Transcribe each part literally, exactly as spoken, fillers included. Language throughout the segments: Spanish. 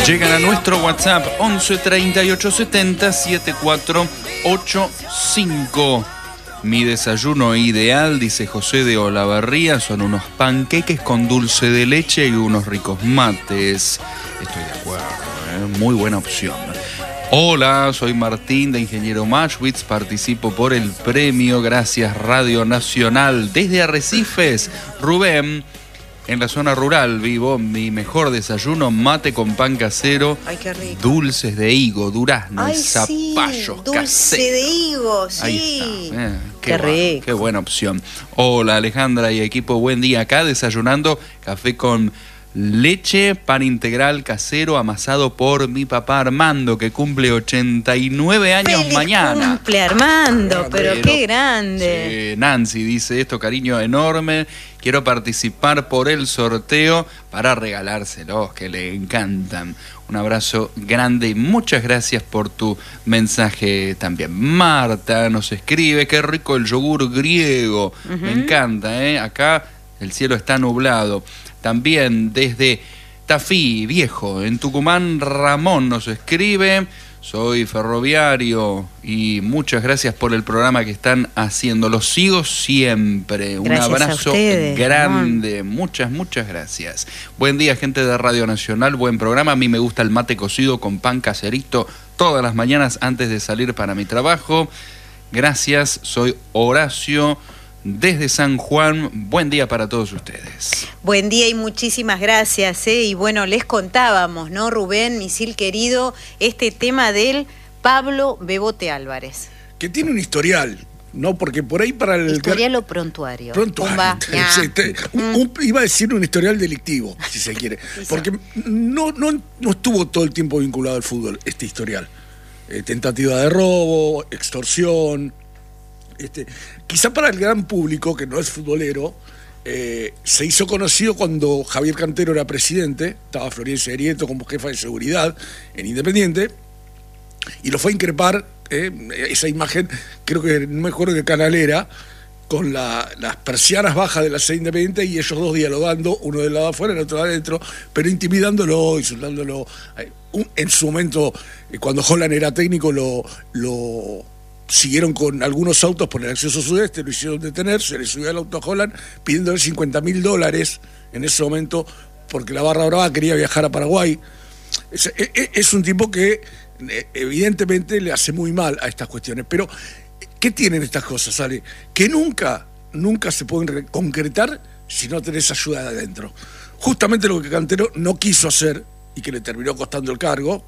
Llegan a nuestro WhatsApp once treinta y ocho setenta setenta y cuatro ochenta y cinco. Mi desayuno ideal, dice José de Olavarría, son unos panqueques con dulce de leche y unos ricos mates. Estoy de acuerdo, ¿eh? Muy buena opción. Hola, soy Martín de Ingeniero Mashwitz, participo por el premio, gracias Radio Nacional. Desde Arrecifes, Rubén, en la zona rural vivo, mi mejor desayuno, mate con pan casero. Ay, qué rico. Dulces de higo, durazno Ay, y zapallos sí, dulce caseros. de higo, sí. Ahí está, eh, qué, Qué bueno, rico. qué buena opción. Hola Alejandra y equipo, buen día acá desayunando café con leche, pan integral casero amasado por mi papá Armando, que cumple ochenta y nueve años ¡Feliz mañana. cumple, Armando! Pero, Pero, qué grande. Sí, Nancy dice esto, cariño enorme, quiero participar por el sorteo para regalárselos, que le encantan. Un abrazo grande y muchas gracias por tu mensaje también. Marta nos escribe, qué rico el yogur griego, uh-huh. Me encanta, ¿eh? Acá el cielo está nublado. También desde Tafí, Viejo, en Tucumán, Ramón nos escribe, soy ferroviario y muchas gracias por el programa que están haciendo. Los sigo siempre. Gracias, un abrazo a ustedes, grande. Ramón. Muchas, muchas gracias. Buen día, gente de Radio Nacional. Buen programa. A mí me gusta el mate cocido con pan caserito todas las mañanas antes de salir para mi trabajo. Gracias. Soy Horacio desde San Juan. Buen día para todos ustedes. Buen día y muchísimas gracias, ¿eh? Y bueno, les contábamos, ¿no, Rubén, misil querido, este tema del Pablo Bebote Álvarez? Que tiene un historial, ¿no? Porque por ahí para el... ¿Historial o prontuario? Prontuario. Pumba, Sí, te, un, un, iba a decir un historial delictivo, si se quiere. Porque no, no, no estuvo todo el tiempo vinculado al fútbol, este historial. Eh, tentativa de robo, extorsión... Este, quizá para el gran público, que no es futbolero, eh, se hizo conocido cuando Javier Cantero era presidente, estaba Florencio Arieto como jefa de seguridad en Independiente, y lo fue a increpar, eh, esa imagen, creo que no me acuerdo qué canal era, con la, las persianas bajas de la sede Independiente y ellos dos dialogando, uno del lado afuera, el otro adentro, pero intimidándolo, insultándolo. En su momento, cuando Holland era técnico, lo... lo siguieron con algunos autos por el acceso sudeste, lo hicieron detener, se le subió al auto a Holland pidiéndole cincuenta mil dólares en ese momento porque la Barra Brava quería viajar a Paraguay. Es, es, es un tipo que evidentemente le hace muy mal a estas cuestiones, pero ¿qué tienen estas cosas, Ale? Que nunca, nunca se pueden concretar si no tenés ayuda de adentro. Justamente lo que Cantero no quiso hacer y que le terminó costando el cargo,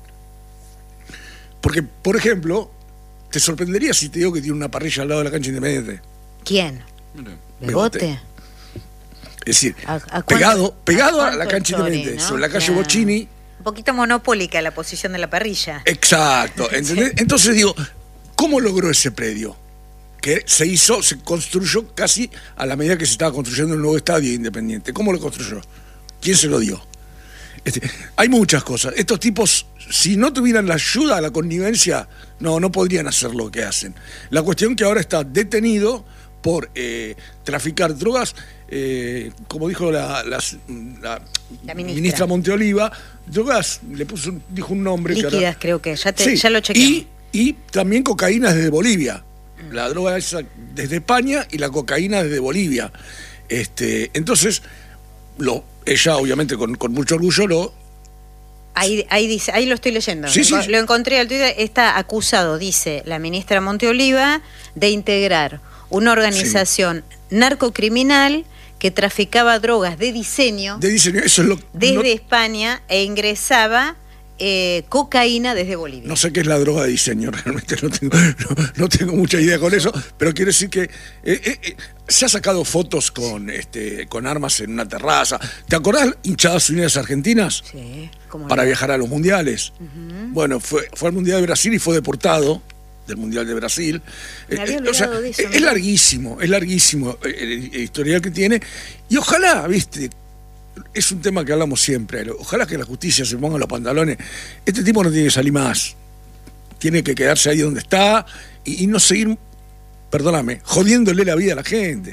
porque, por ejemplo, ¿te sorprendería si te digo que tiene una parrilla al lado de la cancha Independiente? ¿Quién? ¿Bebote? Es decir, ¿A, a pegado, pegado a, a la cancha Independiente, ¿no? Sobre la calle claro. Bocchini. Un poquito monopólica la posición de la parrilla. Exacto, ¿entendés? Sí. Entonces digo, ¿cómo logró ese predio? Que se hizo, se construyó casi a la medida que se estaba construyendo el nuevo estadio Independiente. ¿Cómo lo construyó? ¿Quién se lo dio? Este, hay muchas cosas. Estos tipos, si no tuvieran la ayuda, la connivencia, no, no podrían hacer lo que hacen. La cuestión que ahora está detenido por eh, traficar drogas, eh, como dijo la, la, la, la ministra. ministra Monteoliva, drogas, le puso, dijo un nombre. Líquidas, que ahora, creo que, ya, te, sí, ya lo chequeé. Y, y también cocaína desde Bolivia. Mm. La droga esa desde España y la cocaína desde Bolivia. Este, entonces, lo... Ella, obviamente, con, con mucho orgullo lo... Ahí, ahí dice, ahí lo estoy leyendo. Sí, sí, lo encontré al Twitter. Está acusado, dice la ministra Monteoliva, de integrar una organización sí. narcocriminal que traficaba drogas de diseño, de diseño eso es lo, desde no, España e ingresaba eh, cocaína desde Bolivia. No sé qué es la droga de diseño, realmente no tengo, no, no tengo mucha idea con eso, pero quiero decir que... Eh, eh, eh, se ha sacado fotos con este con armas en una terraza. ¿Te acordás hinchadas unidas argentinas? Sí. ¿Cómo para no? viajar a los mundiales. Uh-huh. Bueno, fue, fue al Mundial de Brasil y fue deportado del Mundial de Brasil. Me había eh, o sea, de eso, es, es larguísimo, es larguísimo el, el, el historial que tiene. Y ojalá, viste, es un tema que hablamos siempre, ojalá que la justicia se ponga los pantalones. Este tipo no tiene que salir más. Tiene que quedarse ahí donde está y, y no seguir... Perdóname, jodiéndole la vida a la gente.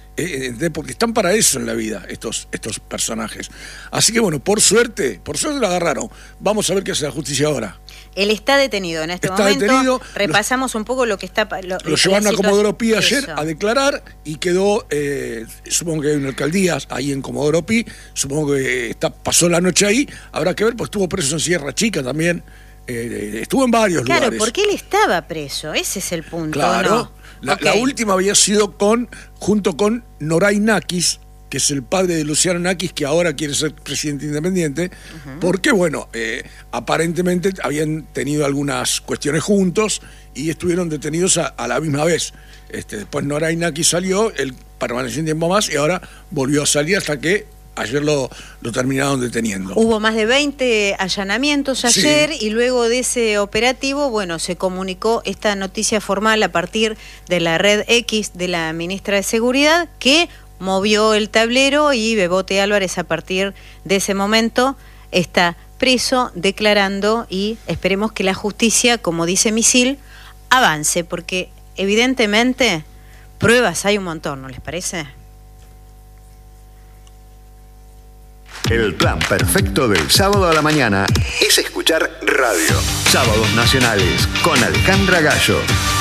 Eh, de, porque están para eso en la vida estos, estos personajes. Así que bueno, por suerte, por suerte lo agarraron. Vamos a ver qué hace la justicia ahora. Él está detenido en este está momento. Detenido, Repasamos un poco lo que está... Lo, lo llevaron a Comodoro Pi ayer eso. a declarar y quedó, eh, supongo que hay una alcaldía ahí en Comodoro Pi, supongo que está, pasó la noche ahí, habrá que ver, pues estuvo preso en Sierra Chica también, eh, estuvo en varios claro, lugares. Claro, porque él estaba preso, ese es el punto, claro, ¿no? La, okay. la última había sido con junto con Noray Nakis, que es el padre de Luciano Nakis, que ahora quiere ser presidente independiente, uh-huh. porque, bueno, eh, aparentemente habían tenido algunas cuestiones juntos y estuvieron detenidos a, a la misma vez. Este, después Noray Nakis salió, él permaneció un tiempo más y ahora volvió a salir hasta que ayer lo, lo terminaron deteniendo. Hubo más de veinte allanamientos ayer sí. y luego de ese operativo, bueno, se comunicó esta noticia formal a partir de la red X de la ministra de Seguridad, que movió el tablero y Bebote Álvarez a partir de ese momento está preso, declarando, y esperemos que la justicia, como dice Misil, avance, porque evidentemente pruebas hay un montón, ¿no les parece? El plan perfecto del sábado a la mañana es escuchar radio. Sábados Nacionales con Alejandra Gallo.